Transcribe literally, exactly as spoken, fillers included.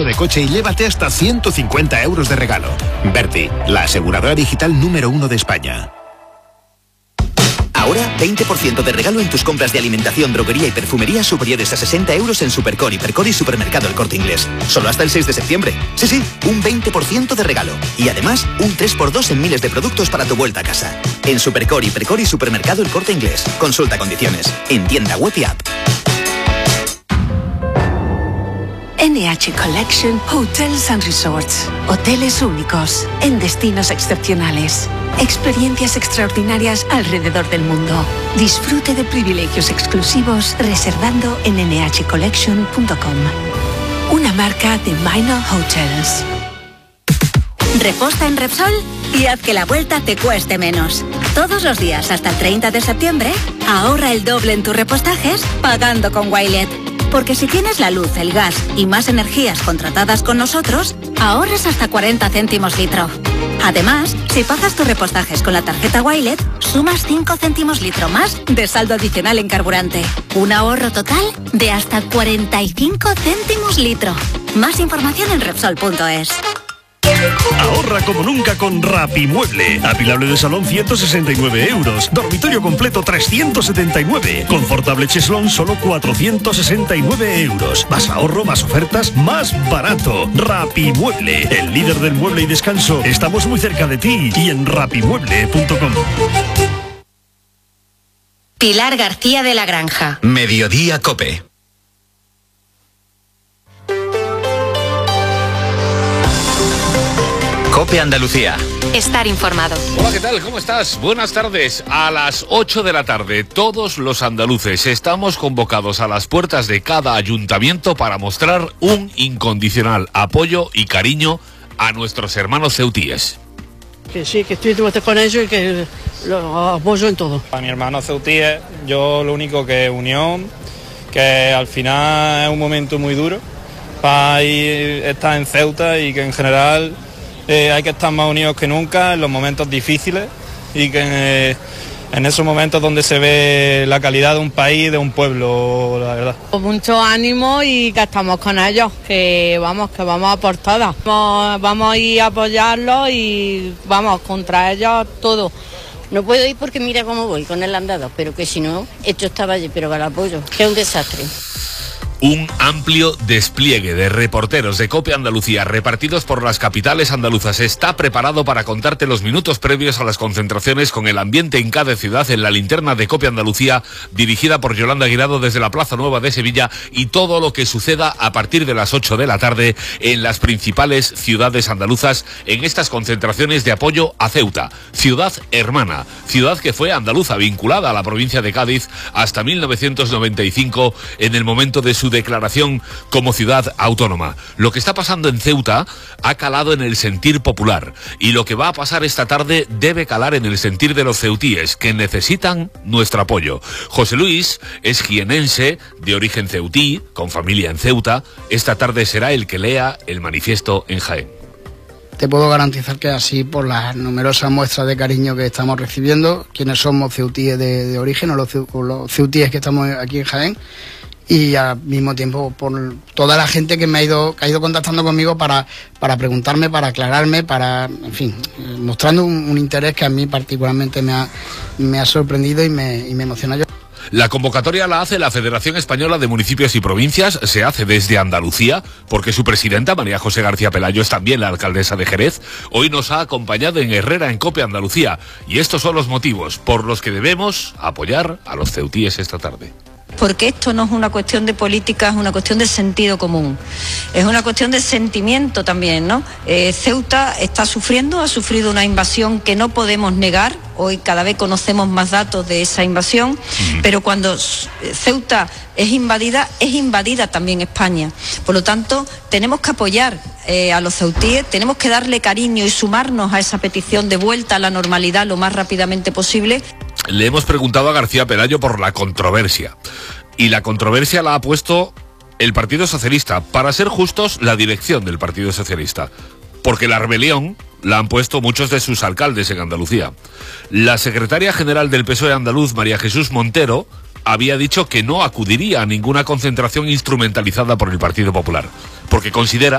seguro de coche y llévate hasta ciento cincuenta euros de regalo. Berti, la aseguradora digital número uno de España. Ahora, veinte por ciento de regalo en tus compras de alimentación, droguería y perfumería superiores a sesenta euros en Supercore, Hipercore y Supermercado El Corte Inglés. Solo hasta el seis de septiembre. Sí, sí, un veinte por ciento de regalo. Y además, un tres por dos en miles de productos para tu vuelta a casa. En Supercore, Hipercore y Supermercado El Corte Inglés. Consulta condiciones. En tienda web y app. N H Collection Hotels and Resorts. Hoteles únicos, en destinos excepcionales. Experiencias extraordinarias alrededor del mundo. Disfrute de privilegios exclusivos reservando en ene hache collection punto com. Una marca de Minor Hotels. Reposta en Repsol y haz que la vuelta te cueste menos. Todos los días hasta el treinta de septiembre, ahorra el doble en tus repostajes pagando con Wilet. Porque si tienes la luz, el gas y más energías contratadas con nosotros, ahorras hasta cuarenta céntimos litro. Además, si pagas tus repostajes con la tarjeta Wilet, sumas cinco céntimos litro más de saldo adicional en carburante. Un ahorro total de hasta cuarenta y cinco céntimos litro. Más información en Repsol punto es. Ahorra como nunca con Rapimueble. Apilable de salón ciento sesenta y nueve euros. Dormitorio completo trescientos setenta y nueve. Confortable cheslón solo cuatrocientos sesenta y nueve euros. Más ahorro, más ofertas, más barato. Rapimueble, el líder del mueble y descanso. Estamos muy cerca de ti y en rapimueble punto com. Pilar García de la Granja. Mediodía Cope. Cope Andalucía. Estar informado. Hola, ¿qué tal? ¿Cómo estás? Buenas tardes. A las ocho de la tarde, todos los andaluces estamos convocados a las puertas de cada ayuntamiento para mostrar un incondicional apoyo y cariño a nuestros hermanos ceutíes. Que sí, que estoy con ellos y que los apoyo en todo. A mi hermano ceutíes, yo lo único que unión, que al final es un momento muy duro para ir, estar en Ceuta y que en general... Eh, hay que estar más unidos que nunca en los momentos difíciles y que eh, en esos momentos donde se ve la calidad de un país, de un pueblo, la verdad. Mucho ánimo y que estamos con ellos, que vamos, que vamos a por todas. Vamos, vamos a ir a apoyarlos y vamos, contra ellos todo. No puedo ir porque mira cómo voy con el andado, pero que si no, esto estaba allí, pero para el apoyo, que es un desastre. Un amplio despliegue de reporteros de Cope Andalucía repartidos por las capitales andaluzas está preparado para contarte los minutos previos a las concentraciones con el ambiente en cada ciudad en la linterna de Cope Andalucía, dirigida por Yolanda Guirado desde la Plaza Nueva de Sevilla, y todo lo que suceda a partir de las ocho de la tarde en las principales ciudades andaluzas en estas concentraciones de apoyo a Ceuta, ciudad hermana, ciudad que fue andaluza vinculada a la provincia de Cádiz hasta mil novecientos noventa y cinco en el momento de su declaración como ciudad autónoma. Lo que está pasando en Ceuta ha calado en el sentir popular y lo que va a pasar esta tarde debe calar en el sentir de los ceutíes que necesitan nuestro apoyo. José Luis es jienense de origen ceutí, con familia en Ceuta. Esta tarde será el que lea el manifiesto en Jaén. Te puedo garantizar que así, por las numerosas muestras de cariño que estamos recibiendo, quienes somos ceutíes de, de origen o los, los ceutíes que estamos aquí en Jaén, y al mismo tiempo por toda la gente que me ha ido que ha ido contactando conmigo para, para preguntarme, para aclararme, para, en fin, mostrando un, un interés que a mí particularmente me ha, me ha sorprendido y me, y me emociona. Yo. La convocatoria la hace la Federación Española de Municipios y Provincias, se hace desde Andalucía, porque su presidenta, María José García Pelayo, es también la alcaldesa de Jerez. Hoy nos ha acompañado en Herrera, en Cope Andalucía, y estos son los motivos por los que debemos apoyar a los ceutíes esta tarde. Porque esto no es una cuestión de política, es una cuestión de sentido común, es una cuestión de sentimiento también, ¿no? Eh, Ceuta está sufriendo, ha sufrido una invasión que no podemos negar, hoy cada vez conocemos más datos de esa invasión, mm. pero cuando Ceuta es invadida, es invadida también España. Por lo tanto, tenemos que apoyar eh, a los ceutíes, tenemos que darle cariño y sumarnos a esa petición de vuelta a la normalidad lo más rápidamente posible. Le hemos preguntado a García Pelayo por la controversia, y la controversia la ha puesto el Partido Socialista, para ser justos, la dirección del Partido Socialista, porque la rebelión la han puesto muchos de sus alcaldes en Andalucía. La secretaria general del P S O E andaluz, María Jesús Montero, había dicho que no acudiría a ninguna concentración instrumentalizada por el Partido Popular, porque considera